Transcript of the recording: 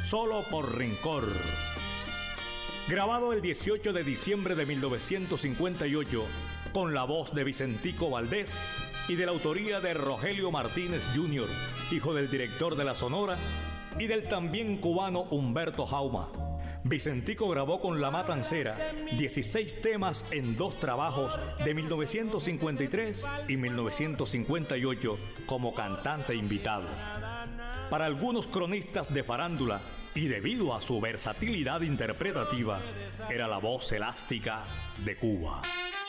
Solo por rencor. Grabado el 18 de diciembre de 1958, con la voz de Vicentico Valdés y de la autoría de Rogelio Martínez Jr., hijo del director de la Sonora, y del también cubano Humberto Jauma. Vicentico grabó con La Matancera 16 temas en 2 trabajos de 1953 y 1958 como cantante invitado. Para algunos cronistas de farándula, y debido a su versatilidad interpretativa, era la voz elástica de Cuba.